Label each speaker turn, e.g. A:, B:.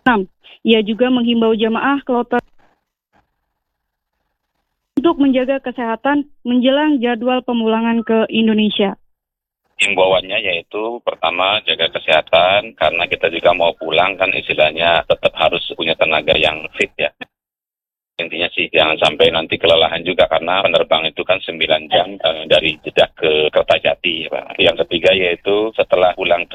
A: Ia juga menghimbau jamaah kloter untuk menjaga kesehatan menjelang jadwal pemulangan ke Indonesia.
B: Himbauannya yaitu pertama jaga kesehatan, karena kita juga mau pulang kan istilahnya tetap harus punya tenaga yang fit ya. Intinya sih jangan sampai nanti kelelahan juga, karena penerbangan itu kan 9 jam dari Jeddah ke Kertajati. Yang ketiga yaitu setelah pulang ke